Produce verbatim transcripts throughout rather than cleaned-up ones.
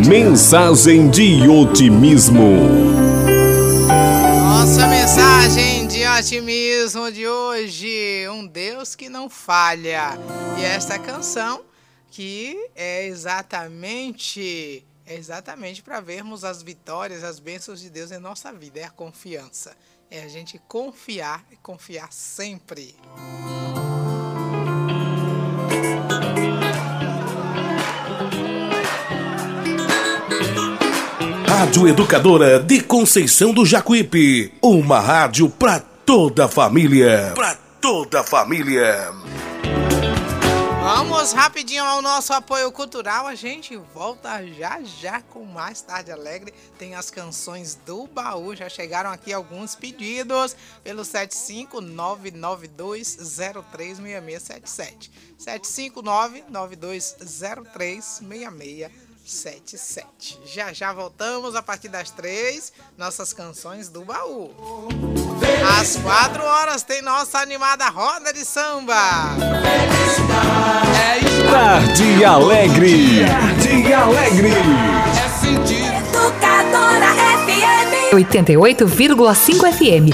Mensagem de otimismo. Nossa mensagem de otimismo de hoje, um Deus que não falha. E esta canção que é exatamente, é exatamente para vermos as vitórias, as bênçãos de Deus em nossa vida, é a confiança. É a gente confiar e confiar sempre. Rádio Educadora de Conceição do Jacuípe, uma rádio para toda a família. Para toda a família. Vamos rapidinho ao nosso apoio cultural, a gente volta já já com mais Tarde Alegre. Tem as canções do baú, já chegaram aqui alguns pedidos pelo sete cinco nove nove dois zero três seis seis sete sete. sete cinco nove nove dois zero três seis seis sete sete. Já já voltamos a partir das três, nossas canções do baú. Às quatro horas tem nossa animada roda de samba. Tarde Alegre. Tarde Alegre. Educadora F M oitenta e oito vírgula cinco F M.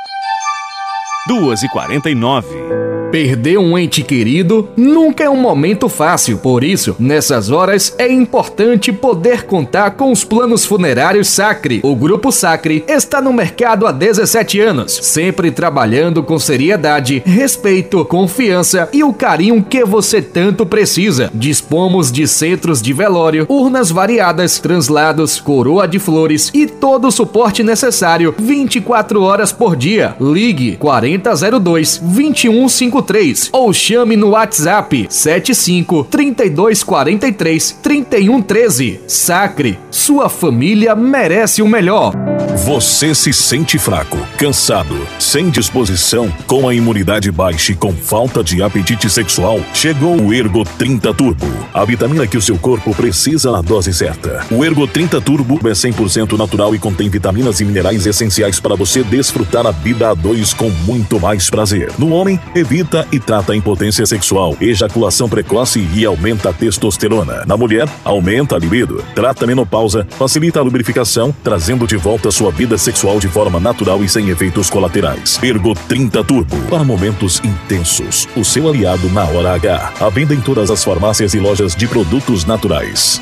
duas e quarenta e nove. Perder um ente querido nunca é um momento fácil, por isso, nessas horas é importante poder contar com os planos funerários Sacre. O Grupo Sacre está no mercado há dezessete anos, sempre trabalhando com seriedade, respeito, confiança e o carinho que você tanto precisa. Dispomos de centros de velório, urnas variadas, translados, coroa de flores e todo o suporte necessário vinte e quatro horas por dia. Ligue quarenta zero dois, vinte e um cinquenta e três ou chame no WhatsApp sete cinco, trinta e dois, quarenta e três, trinta e um, treze. Sacre, sua família merece o melhor. Você se sente fraco, cansado, sem disposição, com a imunidade baixa e com falta de apetite sexual? Chegou o Ergo trinta Turbo, a vitamina que o seu corpo precisa na dose certa. O Ergo trinta Turbo é cem por cento natural e contém vitaminas e minerais essenciais para você desfrutar a vida a dois com muito mais prazer. No homem, evita e trata a impotência sexual, ejaculação precoce e aumenta a testosterona. Na mulher, aumenta a libido, trata a menopausa, facilita a lubrificação, trazendo de volta a sua vida sexual de forma natural e sem efeitos colaterais. Ergo trinta Turbo, para momentos intensos. O seu aliado na hora H. À venda em todas as farmácias e lojas de produtos naturais.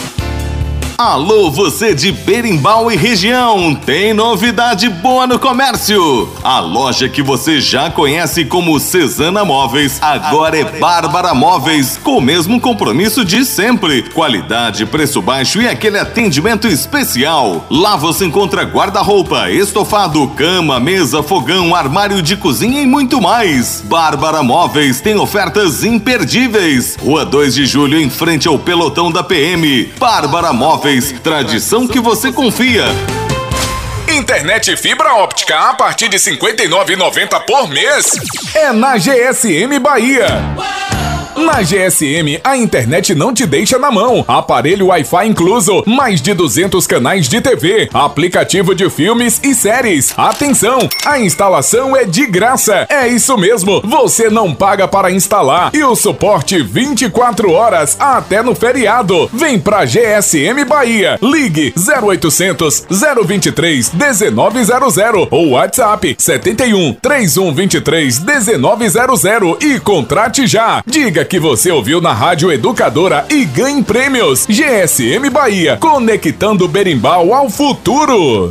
Alô, você de Berimbau e região, tem novidade boa no comércio. A loja que você já conhece como Cesana Móveis, agora é Bárbara Móveis, com o mesmo compromisso de sempre. Qualidade, preço baixo e aquele atendimento especial. Lá você encontra guarda-roupa, estofado, cama, mesa, fogão, armário de cozinha e muito mais. Bárbara Móveis tem ofertas imperdíveis. Rua dois de julho, em frente ao pelotão da P M. Bárbara Móveis, tradição que você confia. Internet fibra óptica a partir de cinquenta e nove reais e noventa centavos por mês é na G S M Bahia. Na G S M, a internet não te deixa na mão. Aparelho Wi-Fi incluso, mais de duzentos canais de T V, aplicativo de filmes e séries. Atenção, a instalação é de graça. É isso mesmo, você não paga para instalar. E o suporte vinte e quatro horas até no feriado. Vem pra G S M Bahia. Ligue zero oitocentos, zero vinte e três, dezenove zero zero ou WhatsApp setenta e um, trinta e um, vinte e três, dezenove zero zero e contrate já. Diga que você ouviu na Rádio Educadora e ganhe prêmios. G S M Bahia, conectando Berimbau ao futuro.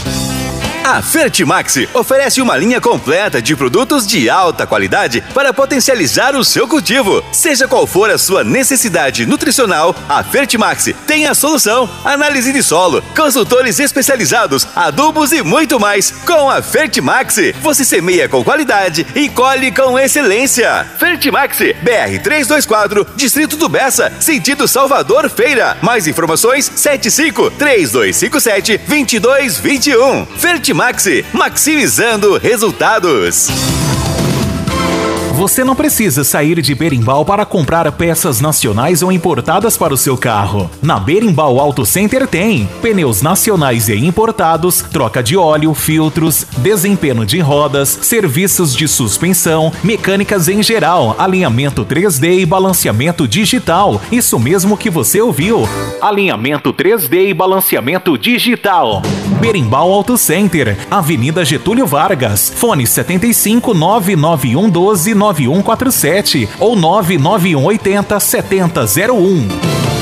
A Fertimax oferece uma linha completa de produtos de alta qualidade para potencializar o seu cultivo. Seja qual for a sua necessidade nutricional, a Fertimax tem a solução. Análise de solo, consultores especializados, adubos e muito mais. Com a Fertimax, você semeia com qualidade e colhe com excelência. Fertimax, B R trezentos e vinte e quatro, Distrito do Bessa, sentido Salvador Feira. Mais informações, sete cinco, três dois cinco sete, dois dois dois um. Fertimax, maximizando resultados. Você não precisa sair de Berimbau para comprar peças nacionais ou importadas para o seu carro. Na Berimbau Auto Center tem pneus nacionais e importados, troca de óleo, filtros, desempenho de rodas, serviços de suspensão, mecânicas em geral, alinhamento três D e balanceamento digital. Isso mesmo que você ouviu. Alinhamento três D e balanceamento digital. Berimbau Auto Center, Avenida Getúlio Vargas, fone setenta e cinco, nove nove um um doze, nove um quatro sete ou nove nove um oitenta, setenta zero um.